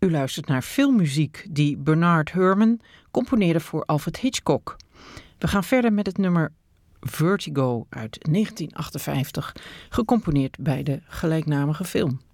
U luistert naar filmmuziek die Bernard Herrmann componeerde voor Alfred Hitchcock. We gaan verder met het nummer Vertigo uit 1958, gecomponeerd bij de gelijknamige film.